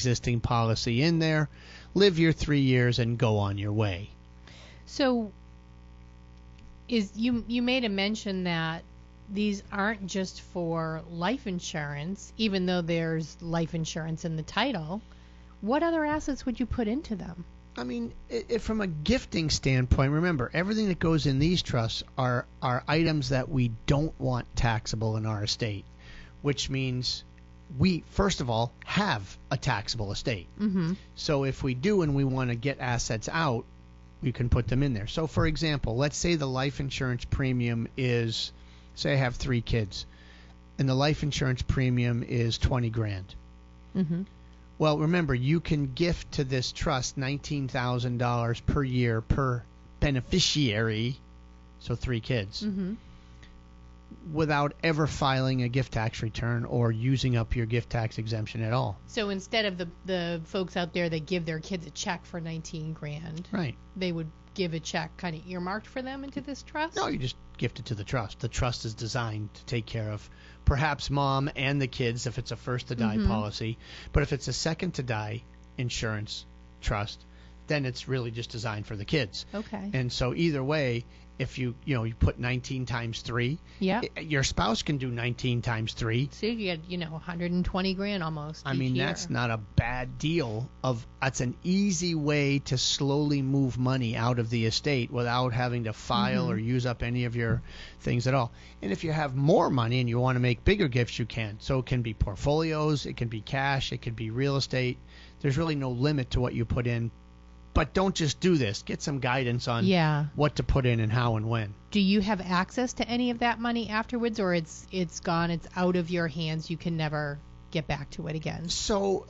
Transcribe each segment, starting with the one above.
existing policy in there, live your 3 years, and go on your way. So you made a mention that these aren't just for life insurance, even though there's life insurance in the title. What other assets would you put into them? I mean, from a gifting standpoint, remember, everything that goes in these trusts are items that we don't want taxable in our estate, which means we, first of all, have a taxable estate. Mm-hmm. So if we do and we want to get assets out, we can put them in there. So, for example, let's say the life insurance premium is, say I have 3 kids, and the life insurance premium is $20,000. Mm-hmm. Well, remember, you can gift to this trust $19,000 per year per beneficiary, so 3 kids, Mm-hmm. without ever filing a gift tax return or using up your gift tax exemption at all. So instead of the folks out there that give their kids a check for $19,000, Right. they would give a check kind of earmarked for them into this trust? No, you just gift it to the trust. The trust is designed to take care of perhaps mom and the kids if it's a first-to-die Mm-hmm. policy. But if it's a second-to-die insurance trust, then it's really just designed for the kids. Okay. And so either way, if you put 19 times 3, Yeah. your spouse can do 19 times 3. So you get, $120,000 almost. I each mean, year. that's not a bad deal. That's an easy way to slowly move money out of the estate without having to file Mm-hmm. or use up any of your things at all. And if you have more money and you want to make bigger gifts, you can. So it can be portfolios, it can be cash, it can be real estate. There's really no limit to what you put in. But don't just do this. Get some guidance on what to put in and how and when. Do you have access to any of that money afterwards, or it's gone, it's out of your hands, you can never get back to it again? So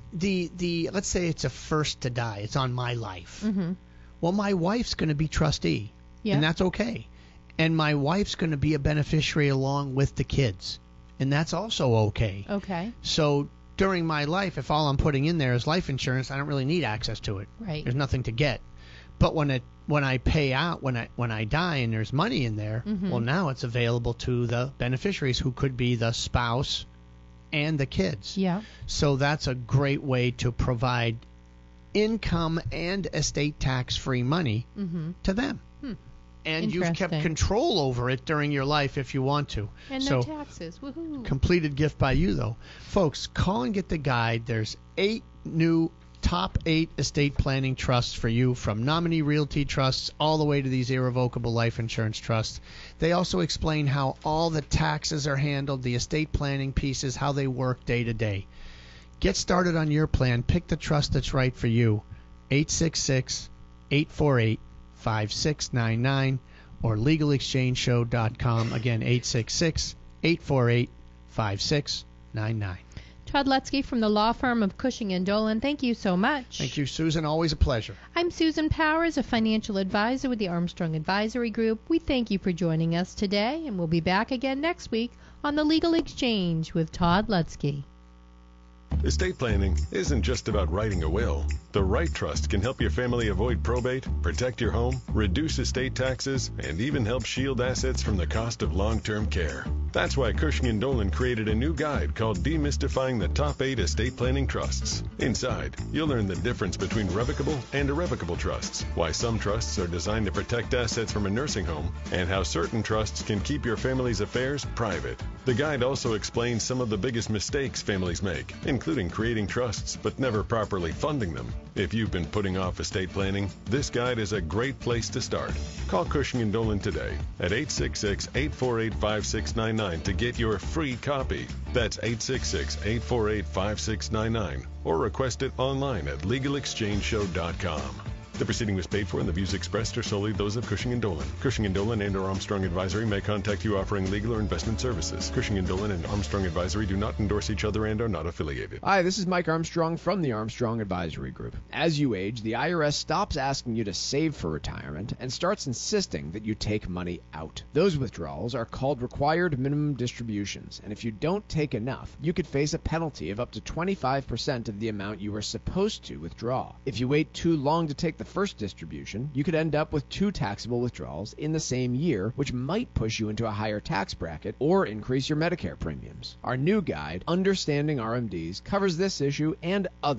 the let's say it's a first to die. It's on my life. Mm-hmm. Well, my wife's going to be trustee, Yeah. and that's okay. And my wife's going to be a beneficiary along with the kids, and that's also okay. Okay. So during my life, if all I'm putting in there is life insurance, I don't really need access to it. Right. There's nothing to get. But when I pay out, when I die and there's money in there, Mm-hmm. well, now it's available to the beneficiaries, who could be the spouse and the kids. Yeah. So that's a great way to provide income and estate tax-free money Mm-hmm. to them. And you've kept Interesting. control over it during your life if you want to. And so, no taxes. Woohoo. completed gift by you, though. Folks, call and get the guide. There's 8 new top 8 estate planning trusts for you, from nominee realty trusts all the way to these irrevocable life insurance trusts. They also explain how all the taxes are handled, the estate planning pieces, how they work day to day. Get started on your plan. Pick the trust that's right for you. 866-848-5699 or legalexchangeshow.com. Again, 866-848-5699. Todd Lutzke from the law firm of Cushing & Dolan, thank you so much. Thank you, Susan. Always a pleasure. I'm Susan Powers, a financial advisor with the Armstrong Advisory Group. We thank you for joining us today, and we'll be back again next week on The Legal Exchange with Todd Lutzke. Estate planning isn't just about writing a will. The right trust can help your family avoid probate, protect your home, reduce estate taxes, and even help shield assets from the cost of long-term care. That's why Cushing & Dolan created a new guide called Demystifying the Top 8 Estate Planning Trusts. Inside, you'll learn the difference between revocable and irrevocable trusts, why some trusts are designed to protect assets from a nursing home, and how certain trusts can keep your family's affairs private. The guide also explains some of the biggest mistakes families make, including creating trusts but never properly funding them. If you've been putting off estate planning, this guide is a great place to start. Call Cushing & Dolan today at 866-848-5699 to get your free copy. That's 866-848-5699, or request it online at legalexchangeshow.com. The proceeding was paid for, and the views expressed are solely those of Cushing & Dolan. Cushing & Dolan and/or Armstrong Advisory may contact you offering legal or investment services. Cushing & Dolan and Armstrong Advisory do not endorse each other and are not affiliated. Hi, this is Mike Armstrong from the Armstrong Advisory Group. As you age, the IRS stops asking you to save for retirement and starts insisting that you take money out. Those withdrawals are called required minimum distributions, and if you don't take enough, you could face a penalty of up to 25% of the amount you were supposed to withdraw. If you wait too long to take the first distribution, you could end up with 2 taxable withdrawals in the same year, which might push you into a higher tax bracket or increase your Medicare premiums. Our new guide, Understanding RMDs, covers this issue and other